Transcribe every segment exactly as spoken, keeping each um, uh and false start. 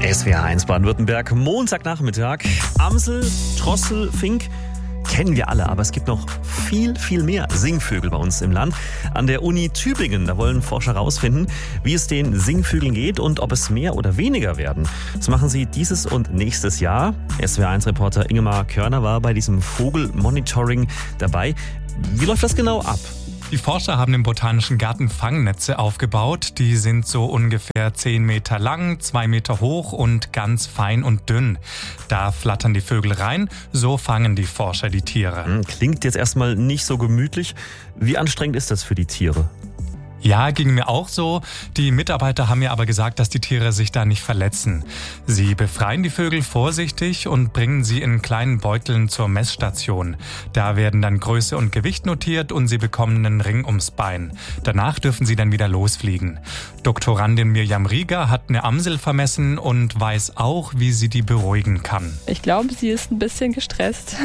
S W R eins Baden-Württemberg, Montagnachmittag. Amsel, Drossel, Fink kennen wir alle, aber es gibt noch viel, viel mehr Singvögel bei uns im Land. An der Uni Tübingen, da wollen Forscher herausfinden, wie es den Singvögeln geht und ob es mehr oder weniger werden. Das machen sie dieses und nächstes Jahr. S W R eins Reporter Ingemar Körner war bei diesem Vogelmonitoring dabei. Wie läuft das genau ab? Die Forscher haben im Botanischen Garten Fangnetze aufgebaut. Die sind so ungefähr zehn Meter lang, zwei Meter hoch und ganz fein und dünn. Da flattern die Vögel rein, so fangen die Forscher die Tiere. Klingt jetzt erstmal nicht so gemütlich. Wie anstrengend ist das für die Tiere? Ja, ging mir auch so. Die Mitarbeiter haben mir aber gesagt, dass die Tiere sich da nicht verletzen. Sie befreien die Vögel vorsichtig und bringen sie in kleinen Beuteln zur Messstation. Da werden dann Größe und Gewicht notiert und sie bekommen einen Ring ums Bein. Danach dürfen sie dann wieder losfliegen. Doktorandin Mirjam Rieger hat eine Amsel vermessen und weiß auch, wie sie die beruhigen kann. Ich glaube, sie ist ein bisschen gestresst,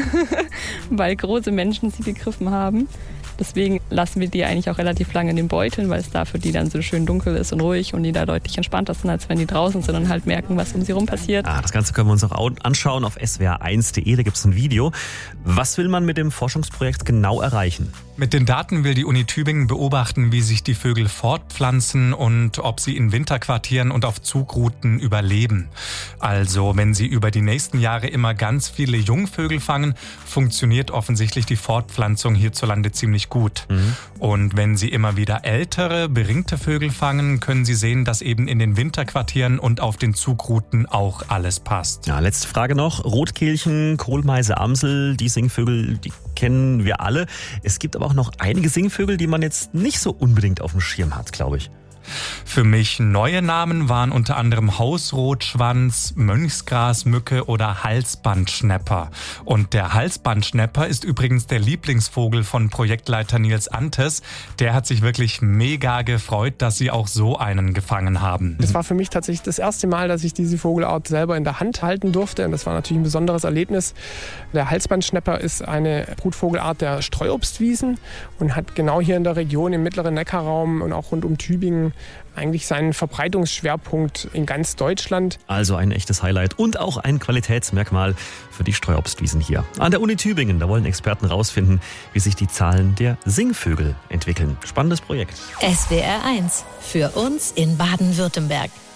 weil große Menschen sie gegriffen haben. Deswegen lassen wir die eigentlich auch relativ lange in den Beuteln, weil es da für die dann so schön dunkel ist und ruhig und die da deutlich entspannter sind, als wenn die draußen sind und halt merken, was um sie rum passiert. Ah, das Ganze können wir uns auch anschauen auf S W R eins punkt de, da gibt es ein Video. Was will man mit dem Forschungsprojekt genau erreichen? Mit den Daten will die Uni Tübingen beobachten, wie sich die Vögel fortpflanzen und ob sie in Winterquartieren und auf Zugrouten überleben. Also, wenn sie über die nächsten Jahre immer ganz viele Jungvögel fangen, funktioniert offensichtlich die Fortpflanzung hierzulande ziemlich gut. Mhm. Und wenn sie immer wieder ältere, beringte Vögel fangen, können sie sehen, dass eben in den Winterquartieren und auf den Zugrouten auch alles passt. Ja, letzte Frage noch. Rotkehlchen, Kohlmeise, Amsel, die Singvögel, die kennen wir alle. Es gibt aber auch noch einige Singvögel, die man jetzt nicht so unbedingt auf dem Schirm hat, glaube ich. Für mich neue Namen waren unter anderem Hausrotschwanz, Mönchsgrasmücke oder Halsbandschnepper. Und der Halsbandschnepper ist übrigens der Lieblingsvogel von Projektleiter Nils Antes. Der hat sich wirklich mega gefreut, dass sie auch so einen gefangen haben. Das war für mich tatsächlich das erste Mal, dass ich diese Vogelart selber in der Hand halten durfte. Und das war natürlich ein besonderes Erlebnis. Der Halsbandschnepper ist eine Brutvogelart der Streuobstwiesen und hat genau hier in der Region im mittleren Neckarraum und auch rund um Tübingen eigentlich seinen Verbreitungsschwerpunkt in ganz Deutschland. Also ein echtes Highlight und auch ein Qualitätsmerkmal für die Streuobstwiesen hier. An der Uni Tübingen, da wollen Experten rausfinden, wie sich die Zahlen der Singvögel entwickeln. Spannendes Projekt. S W R eins für uns in Baden-Württemberg.